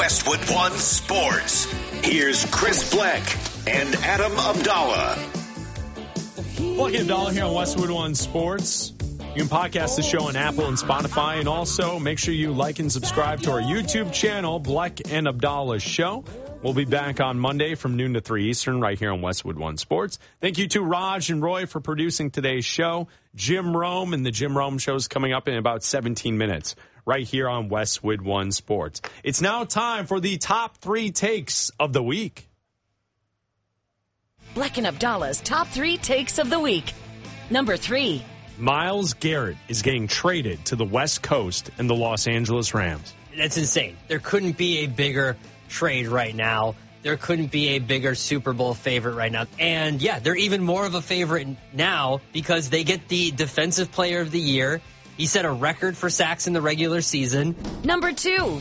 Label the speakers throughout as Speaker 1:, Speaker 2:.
Speaker 1: Westwood One Sports. Here's Chris Black and Adam Abdallah.
Speaker 2: Black and Abdallah here on Westwood One Sports. You can podcast the show on Apple and Spotify, and also make sure you like and subscribe to our YouTube channel, Black and Abdallah Show. We'll be back on Monday from noon to 3 Eastern right here on Westwood One Sports. Thank you to Raj and Roy for producing today's show. Jim Rome and the Jim Rome Show is coming up in about 17 minutes right here on Westwood One Sports. It's now time for the top 3 takes of the week.
Speaker 3: Black and Abdallah's top 3 takes of the week. Number 3.
Speaker 2: Myles Garrett is getting traded to the West Coast and the Los Angeles Rams.
Speaker 4: That's insane. There couldn't be a bigger trade right now. There couldn't be a bigger Super Bowl favorite right now. And yeah, they're even more of a favorite now because they get the Defensive Player of the Year. He set a record for sacks in the regular season.
Speaker 3: Number 2.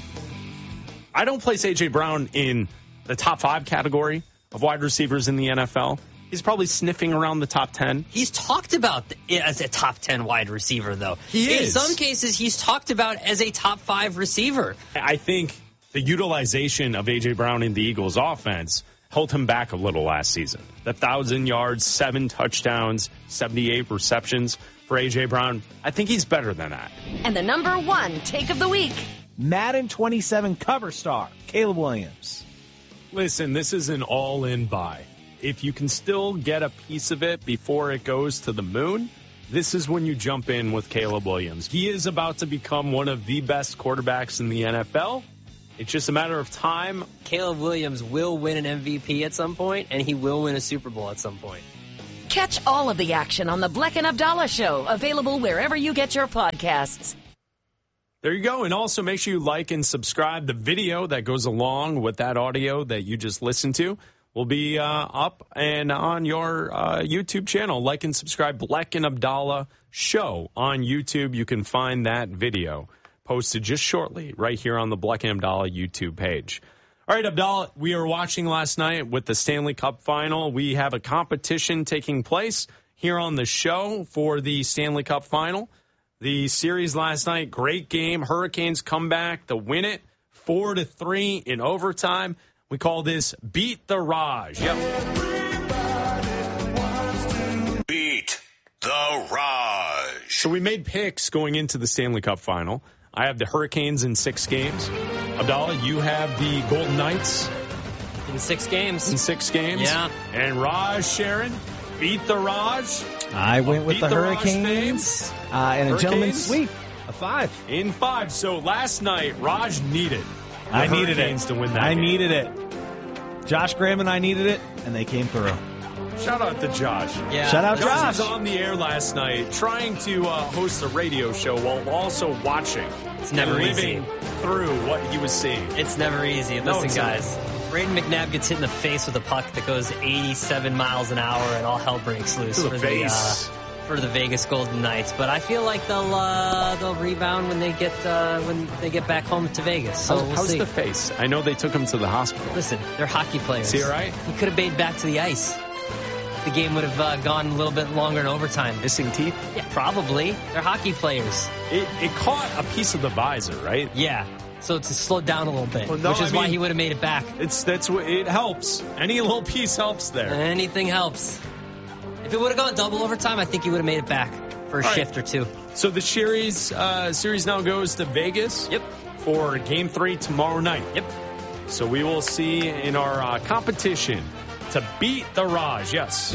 Speaker 2: I don't place A.J. Brown in the top 5 category of wide receivers in the NFL. He's probably sniffing around the top 10.
Speaker 4: He's talked about as a top 10 wide receiver, though.
Speaker 2: He is.
Speaker 4: In some cases, he's talked about as a top 5 receiver.
Speaker 2: I think the utilization of A.J. Brown in the Eagles' offense held him back a little last season. The 1,000 yards, 7 touchdowns, 78 receptions for A.J. Brown. I think he's better than that.
Speaker 3: And the number 1 take of the week.
Speaker 5: Madden 27 cover star, Caleb Williams.
Speaker 2: Listen, this is an all-in buy. If you can still get a piece of it before it goes to the moon, this is when you jump in with Caleb Williams. He is about to become one of the best quarterbacks in the NFL. It's just a matter of time.
Speaker 4: Caleb Williams will win an MVP at some point, and he will win a Super Bowl at some point.
Speaker 3: Catch all of the action on the Black and Abdallah Show, available wherever you get your podcasts.
Speaker 2: There you go. And also make sure you like and subscribe. The video that goes along with that audio that you just listened to will be up and on your YouTube channel. Like and subscribe, Black and Abdallah Show on YouTube. You can find that video posted just shortly right here on the Black and Abdallah YouTube page. All right, Abdallah, we were watching last night with the Stanley Cup Final. We have a competition taking place here on the show for the Stanley Cup Final. The series last night, great game. Hurricanes come back to win it 4-3 in overtime. We call this Beat the Raj. Yep.
Speaker 1: Beat the Raj.
Speaker 2: So we made picks going into the Stanley Cup Final. I have the Hurricanes in 6 games. Abdallah, you have the Golden Knights
Speaker 4: in 6 games.
Speaker 2: In 6 games.
Speaker 4: Yeah.
Speaker 2: And Raj Sharon, Beat the Raj.
Speaker 5: I went with the Hurricanes and a gentleman's sweep of 5.
Speaker 2: In 5. So last night, Raj needed
Speaker 5: I needed
Speaker 2: Hurricanes
Speaker 5: it.
Speaker 2: to win that
Speaker 5: I
Speaker 2: game.
Speaker 5: needed it. Josh Graham and I needed it, and they came through.
Speaker 2: Shout out to Josh.
Speaker 4: Yeah.
Speaker 5: Shout out
Speaker 2: Josh
Speaker 5: Josh.
Speaker 2: was on the air last night trying to host a radio show while also watching.
Speaker 4: It's never
Speaker 2: and
Speaker 4: easy.
Speaker 2: living through what he was seeing.
Speaker 4: It's never easy.
Speaker 2: No,
Speaker 4: Listen,
Speaker 2: it's
Speaker 4: guys. Braden McNabb gets hit in the face with a puck that goes 87 miles an hour, and all hell breaks loose
Speaker 2: To the face.
Speaker 4: For the Vegas Golden Knights. But I feel like they'll rebound when they get back home to Vegas. So we'll
Speaker 2: How's
Speaker 4: see.
Speaker 2: the face? I know they took him to the hospital.
Speaker 4: Listen, they're hockey players.
Speaker 2: Is he all right?
Speaker 4: He could have made back to the ice. The game would have gone a little bit longer in overtime.
Speaker 2: Missing teeth?
Speaker 4: Yeah, probably. They're hockey players.
Speaker 2: It caught a piece of the visor, right?
Speaker 4: Yeah. So to slow down a little bit,
Speaker 2: Well, no,
Speaker 4: which is
Speaker 2: I
Speaker 4: why
Speaker 2: mean-
Speaker 4: he would have made it back.
Speaker 2: It helps. Any little piece helps there.
Speaker 4: Anything helps. If it would have gone double overtime, I think he would have made it back for a
Speaker 2: All right.
Speaker 4: shift or 2.
Speaker 2: So the series now goes to Vegas.
Speaker 4: Yep.
Speaker 2: For Game 3 tomorrow night.
Speaker 4: Yep.
Speaker 2: So we will see in our competition to beat the Raj. Yes.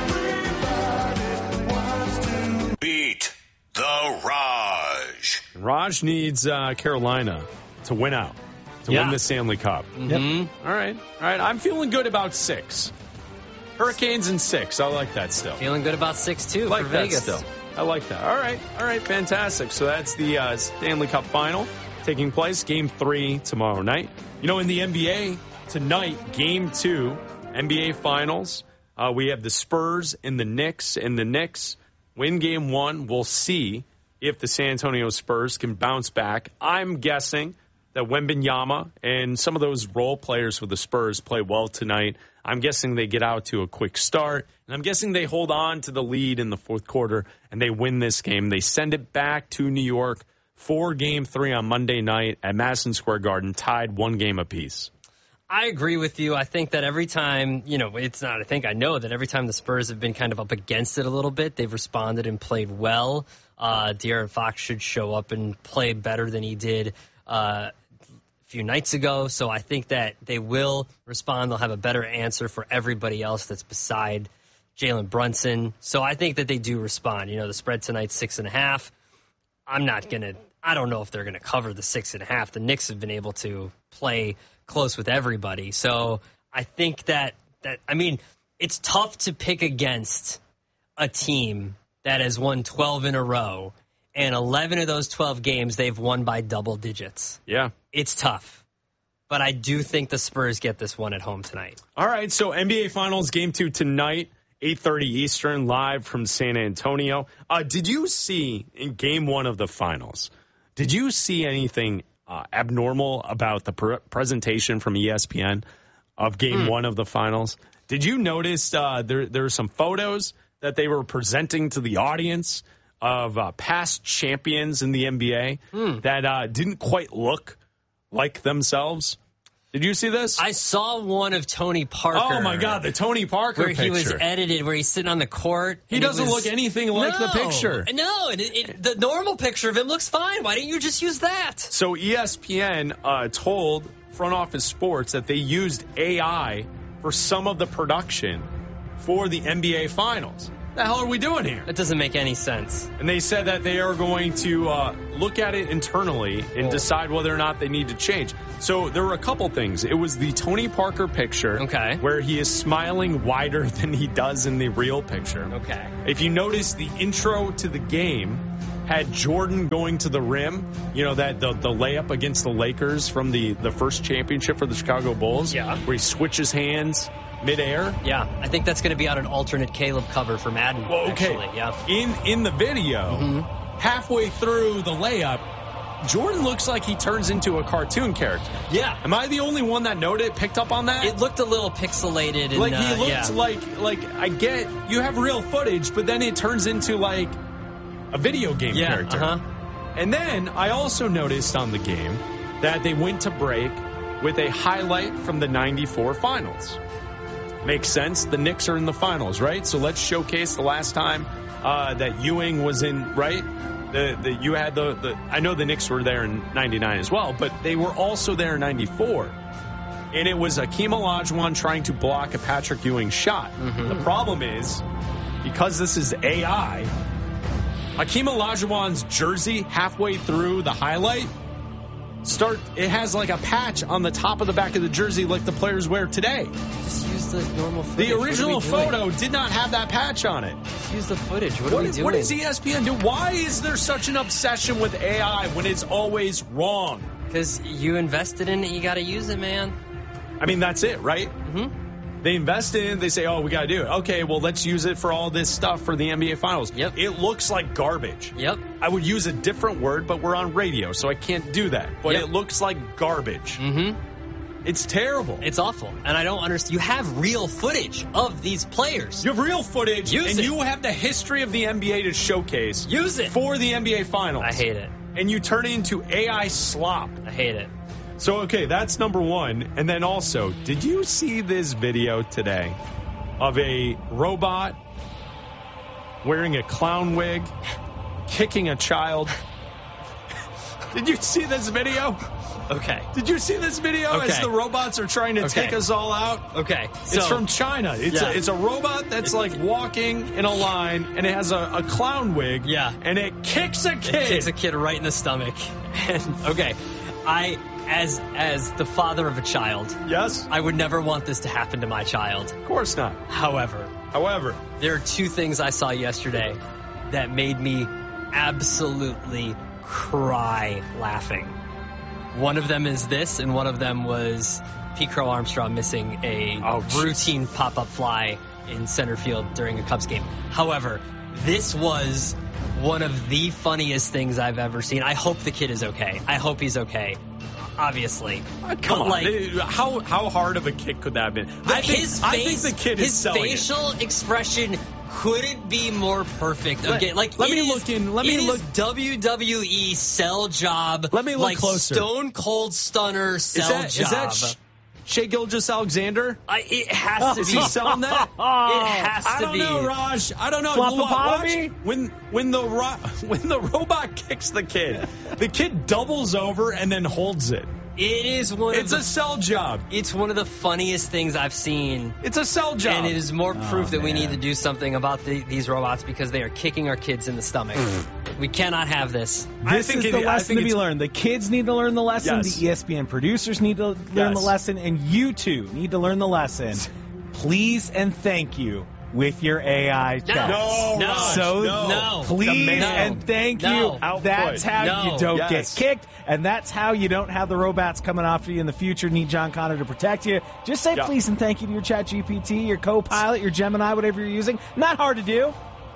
Speaker 1: Beat the Raj.
Speaker 2: Raj needs Carolina to win out, to win the Stanley Cup.
Speaker 4: Mm-hmm.
Speaker 2: All right. I'm feeling good about 6. Hurricanes in 6. I like that still.
Speaker 4: Feeling good about 6-2
Speaker 2: like
Speaker 4: for
Speaker 2: that
Speaker 4: Vegas.
Speaker 2: still. I like that. All right, fantastic. So that's the Stanley Cup Final taking place, Game 3 tomorrow night. You know, in the NBA tonight, Game 2, NBA Finals, we have the Spurs and the Knicks. And the Knicks win Game 1. We'll see if the San Antonio Spurs can bounce back. I'm guessing that Wembanyama and some of those role players for the Spurs play well tonight. I'm guessing they get out to a quick start, and I'm guessing they hold on to the lead in the fourth quarter, and they win this game. They send it back to New York for Game 3 on Monday night at Madison Square Garden, tied 1 game apiece.
Speaker 4: I agree with you. I think that every time, I know that every time the Spurs have been kind of up against it a little bit, they've responded and played well. De'Aaron Fox should show up and play better than he did a few nights ago. So I think that they will respond. They'll have a better answer for everybody else that's beside Jalen Brunson. So I think that they do respond. The spread tonight's 6.5. I don't know if they're going to cover the 6.5. The Knicks have been able to play close with everybody. So I think that it's tough to pick against a team that has won 12 in a row, and 11 of those 12 games they've won by double digits.
Speaker 2: Yeah.
Speaker 4: It's tough. But I do think the Spurs get this one at home tonight.
Speaker 2: All right, so NBA Finals Game 2 tonight, 8:30 Eastern, live from San Antonio. Did you see in Game 1 of the Finals, did you see anything abnormal about the presentation from ESPN of Game 1 of the Finals? Did you notice there were some photos that they were presenting to the audience of past champions in the NBA that didn't quite look like themselves? Did you see this?
Speaker 4: I saw one of Tony Parker.
Speaker 2: Oh, my God, the Tony Parker
Speaker 4: picture. Where he was edited, where he's sitting on the court.
Speaker 2: He doesn't look anything like the picture.
Speaker 4: No, the normal picture of him looks fine. Why didn't you just use that?
Speaker 2: So ESPN told Front Office Sports that they used AI for some of the production for the NBA Finals. The hell are we doing here?
Speaker 4: That doesn't make any sense.
Speaker 2: And they said that they are going to look at it internally and decide whether or not they need to change. So there were a couple things. It was the Tony Parker picture, where he is smiling wider than he does in the real picture.
Speaker 4: Okay.
Speaker 2: If you notice, the intro to the game had Jordan going to the rim, that the layup against the Lakers from the first championship for the Chicago Bulls, where he switches hands midair.
Speaker 4: Yeah, I think that's going to be on an alternate Caleb cover for Madden.
Speaker 2: Well, okay.
Speaker 4: Actually, yeah.
Speaker 2: In the video, halfway through the layup, Jordan looks like he turns into a cartoon character.
Speaker 4: Yeah.
Speaker 2: Am I the only one that picked up on that?
Speaker 4: It looked a little pixelated. And,
Speaker 2: like he looked like I get you have real footage, but then it turns into like a video game character. And then I also noticed on the game that they went to break with a highlight from the 94 finals. Makes sense. The Knicks are in the finals, right? So let's showcase the last time that Ewing was in, right? You had I know the Knicks were there in 99 as well, but they were also there in 94. And it was Akeem Olajuwon trying to block a Patrick Ewing shot. The problem is, because this is AI, Akeem Olajuwon's jersey halfway through the highlight, it has like a patch on the top of the back of the jersey like the players wear today.
Speaker 4: Just use the normal footage.
Speaker 2: The original photo did not have that patch on it.
Speaker 4: Just use the footage. What are we doing?
Speaker 2: What does ESPN do? Why is there such an obsession with AI when it's always wrong?
Speaker 4: Because you invested in it, you got to use it, man.
Speaker 2: I mean, that's it, right? They invest in it, they say, we got to do it. Okay, well, let's use it for all this stuff for the NBA Finals.
Speaker 4: Yep.
Speaker 2: It looks like garbage.
Speaker 4: Yep.
Speaker 2: I would use a different word, but we're on radio, so I can't do that. But it looks like garbage. It's terrible.
Speaker 4: It's awful. And I don't understand. You have real footage of these players.
Speaker 2: You have real footage,
Speaker 4: use it.
Speaker 2: You have the history of the NBA to showcase.
Speaker 4: Use it.
Speaker 2: For the NBA Finals.
Speaker 4: I hate it.
Speaker 2: And you turn it into AI slop.
Speaker 4: I hate it.
Speaker 2: So, okay, that's number one. And then also, did you see this video today of a robot wearing a clown wig, kicking a child? Did you see this video?
Speaker 4: Okay.
Speaker 2: Did you see this video as the robots are trying to take us all out?
Speaker 4: Okay.
Speaker 2: It's from China. It's a robot that's like walking in a line, and it has a clown wig.
Speaker 4: Yeah.
Speaker 2: And it kicks a kid.
Speaker 4: It kicks a kid right in the stomach. And, okay. As the father of a child,
Speaker 2: yes,
Speaker 4: I would never want this to happen to my child.
Speaker 2: Of course not.
Speaker 4: However, there are two things I saw yesterday that made me absolutely cry laughing. One of them is this, and one of them was Pete Crow Armstrong missing a routine pop-up fly in center field during a Cubs game. However, this was one of the funniest things I've ever seen. I hope the kid is okay. I hope he's okay. obviously.
Speaker 2: Come on.
Speaker 4: Like,
Speaker 2: How hard of a kick could that have been? I think the kid is selling
Speaker 4: his facial expression couldn't be more perfect. Okay,
Speaker 2: let me look.
Speaker 4: WWE sell job.
Speaker 2: Let me look
Speaker 4: like
Speaker 2: closer.
Speaker 4: Stone Cold Stunner sell job.
Speaker 2: Is that Shea Gilgeous-Alexander?
Speaker 4: It has to be.
Speaker 2: Is he selling that?
Speaker 4: It has to be.
Speaker 2: I don't know, Raj. I don't know.
Speaker 5: Floppopotomy?
Speaker 2: When the robot kicks the kid doubles over and then holds it.
Speaker 4: It is
Speaker 2: It's a sell job.
Speaker 4: It's one of the funniest things I've seen.
Speaker 2: It's a sell job.
Speaker 4: And it is more proof that we need to do something about these robots because they are kicking our kids in the stomach. We cannot have this.
Speaker 5: This is the lesson to be learned. The kids need to learn the lesson.
Speaker 2: Yes.
Speaker 5: The ESPN producers need to learn the lesson. And you two need to learn the lesson. Please and thank you with your AI chat.
Speaker 2: No.
Speaker 5: Please and thank you. That's how you don't get kicked, and that's how you don't have the robots coming after you in the future. Need John Connor to protect you. Just say please and thank you to your ChatGPT, your Copilot, your Gemini, whatever you're using. Not hard to do.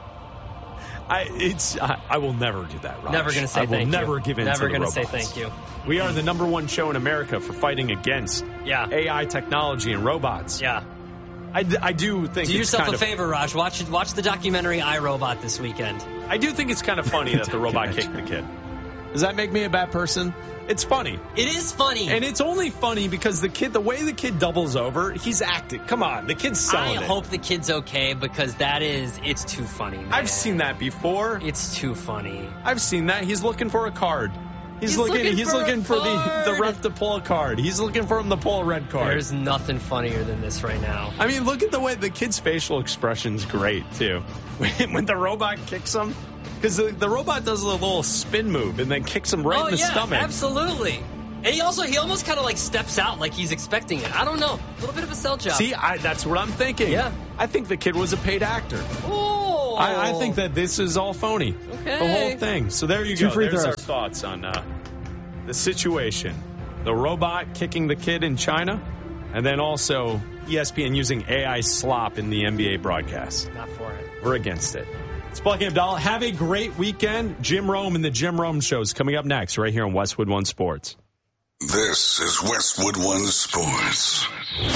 Speaker 2: I will never do that, Raj.
Speaker 4: Never going to say thank you.
Speaker 2: I will never give in to the robots.
Speaker 4: Never going to say thank you.
Speaker 2: We are the #1 show in America for fighting against AI technology and robots.
Speaker 4: Yeah.
Speaker 2: I do think
Speaker 4: do
Speaker 2: it's
Speaker 4: yourself
Speaker 2: kind
Speaker 4: a favor, Raj. Watch the documentary iRobot this weekend.
Speaker 2: I do think it's kind of funny that the robot kicked the kid. Does that make me a bad person? It's funny.
Speaker 4: It is funny.
Speaker 2: And it's only funny because the way the kid doubles over, he's acting. Come on, the kid's selling it.
Speaker 4: I hope the kid's okay because it's too funny, man.
Speaker 2: I've seen that before.
Speaker 4: It's too funny.
Speaker 2: I've seen that. He's looking for a card. He's looking for the ref to pull a card. He's looking for him to pull a red card.
Speaker 4: There's nothing funnier than this right now.
Speaker 2: I mean, look at the way the kid's facial expression's great, too. When the robot kicks him, because the robot does a little spin move and then kicks him right in the stomach.
Speaker 4: Absolutely. And he almost kind of like steps out like he's expecting it. I don't know. A little bit of a sell job.
Speaker 2: See, that's what I'm thinking.
Speaker 4: Yeah.
Speaker 2: I think the kid was a paid actor.
Speaker 4: Oh.
Speaker 2: I think that this is all phony.
Speaker 4: Okay.
Speaker 2: The whole thing. So there you go.
Speaker 5: Free
Speaker 2: There's
Speaker 5: throws.
Speaker 2: our thoughts on the situation. The robot kicking the kid in China, and then also ESPN using AI slop in the NBA broadcast.
Speaker 4: Not for it.
Speaker 2: We're against it. It's Black and Abdallah. Have a great weekend. Jim Rome and the Jim Rome Show is coming up next right here on Westwood One Sports.
Speaker 1: This is Westwood One Sports.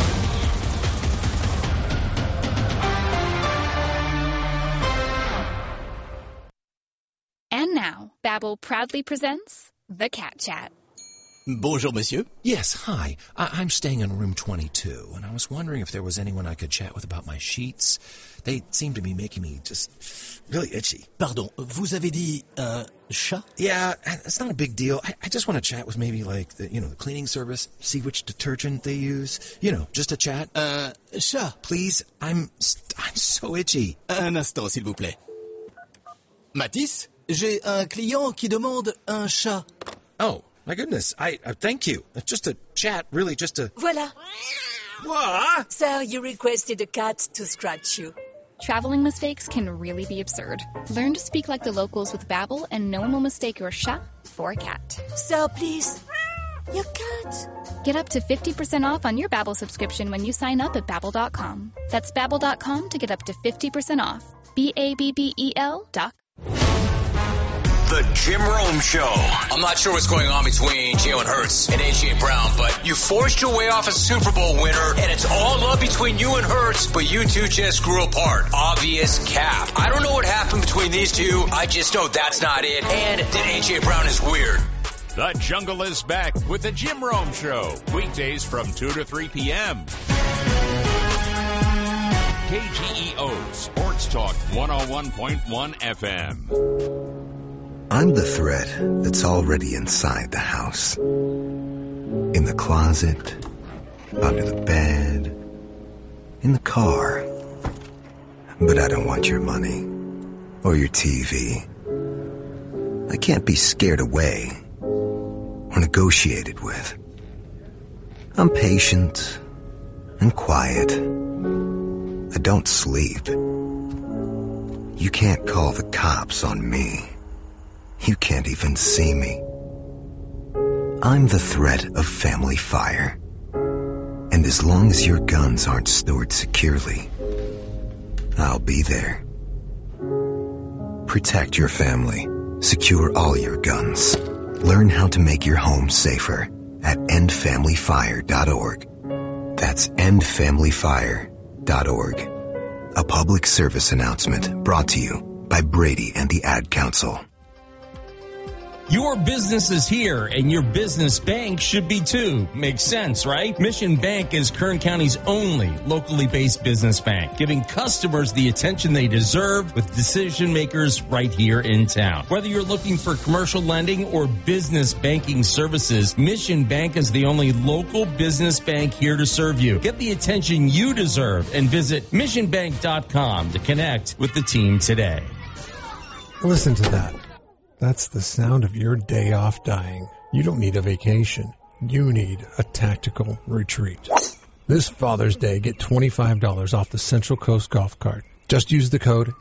Speaker 6: And now, Babbel proudly presents The Cat Chat.
Speaker 7: Bonjour, monsieur.
Speaker 8: Yes, hi. I'm staying in room 22, and I was wondering if there was anyone I could chat with about my sheets. They seem to be making me just really itchy.
Speaker 7: Pardon, vous avez dit chat?
Speaker 8: Yeah, it's not a big deal. I just want to chat with maybe like the cleaning service, see which detergent they use. Just a chat.
Speaker 7: Chat.
Speaker 8: Please, I'm so itchy.
Speaker 7: Un instant, s'il vous plaît. Matisse, j'ai un client qui demande un chat.
Speaker 8: Oh, my goodness. I thank you. Just a chat, really, just a...
Speaker 9: Voilà.
Speaker 8: What?
Speaker 9: Sir, you requested a cat to scratch you.
Speaker 6: Traveling mistakes can really be absurd. Learn to speak like the locals with Babbel, and no one will mistake your chat for a cat.
Speaker 9: Sir, please. Your cat.
Speaker 6: Get up to 50% off on your Babbel subscription when you sign up at Babbel.com. That's Babbel.com to get up to 50% off. Babbel.com.
Speaker 1: The Jim Rome Show.
Speaker 10: I'm not sure what's going on between Jalen Hurts and A.J. Brown, but you forced your way off a Super Bowl winner, and it's all love between you and Hurts, but you two just grew apart. Obvious cap. I don't know what happened between these two. I just know that's not it, and that A.J. Brown is weird.
Speaker 11: The Jungle is back with the Jim Rome Show, weekdays from 2 to 3 p.m. KGEO Sports Talk 101.1 FM.
Speaker 12: I'm the threat that's already inside the house. In the closet, under the bed, in the car. But I don't want your money or your TV. I can't be scared away or negotiated with. I'm patient and quiet. I don't sleep. You can't call the cops on me. You can't even see me. I'm the threat of family fire. And as long as your guns aren't stored securely, I'll be there. Protect your family. Secure all your guns. Learn how to make your home safer. at endfamilyfire.org. That's endfamilyfire.org. A public service announcement brought to you by Brady and the Ad Council.
Speaker 13: Your business is here, and your business bank should be too. Makes sense, right? Mission Bank is Kern County's only locally based business bank, giving customers the attention they deserve with decision makers right here in town. Whether you're looking for commercial lending or business banking services, Mission Bank is the only local business bank here to serve you. Get the attention you deserve and visit missionbank.com to connect with the team today.
Speaker 14: Listen to that. That's the sound of your day off dying. You don't need a vacation. You need a tactical retreat. This Father's Day, get $25 off the Central Coast Golf Cart. Just use the code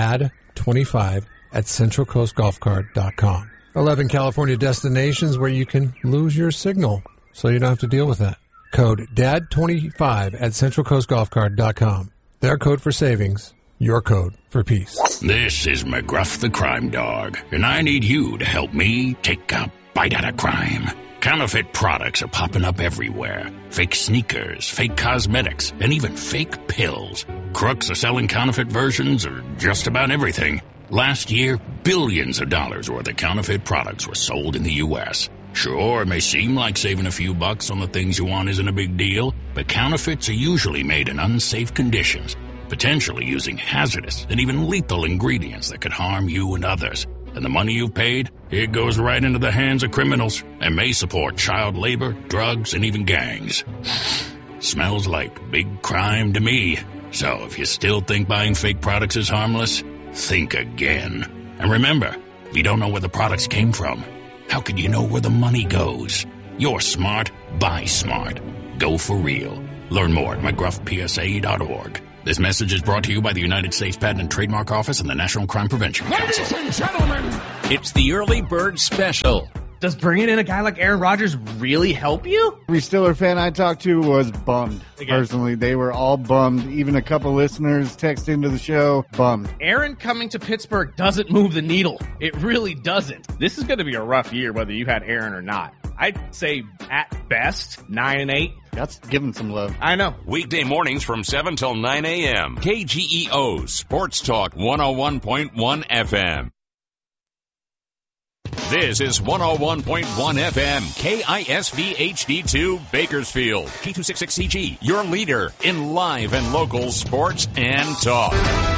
Speaker 14: DAD25 at centralcoastgolfcart.com. 11 California destinations where you can lose your signal, so you don't have to deal with that. Code DAD25 at centralcoastgolfcart.com. Their code for savings. Your code for peace.
Speaker 15: This is McGruff the Crime Dog, and I need you to help me take a bite out of crime. Counterfeit products are popping up everywhere. Fake sneakers, fake cosmetics, and even fake pills. Crooks are selling counterfeit versions of just about everything. Last year, billions of dollars worth of counterfeit products were sold in the U.S. Sure, it may seem like saving a few bucks on the things you want isn't a big deal, but counterfeits are usually made in unsafe conditions, potentially using hazardous and even lethal ingredients that could harm you and others. And the money you've paid, it goes right into the hands of criminals and may support child labor, drugs, and even gangs. Smells like big crime to me. So if you still think buying fake products is harmless, think again. And remember, if you don't know where the products came from, how could you know where the money goes? You're smart, buy smart. Go for real. Learn more at McGruffPSA.org. This message is brought to you by the United States Patent and Trademark Office and the National Crime Prevention Council.
Speaker 11: Ladies and gentlemen, it's the Early Bird Special.
Speaker 16: Does bringing in a guy like Aaron Rodgers really help you?
Speaker 17: Every Steeler fan I talked to was bummed. Personally, they were all bummed. Even a couple listeners text into the show, bummed.
Speaker 16: Aaron coming to Pittsburgh doesn't move the needle. It really doesn't. This is going to be a rough year, whether you had Aaron or not. I'd say at best 9-8.
Speaker 17: That's giving some love.
Speaker 16: I know.
Speaker 11: Weekday mornings from 7 till 9 a.m. KGEO Sports Talk 101.1 FM. This is 101.1 FM, KISV HD2 Bakersfield, K266CG, your leader in live and local sports and talk.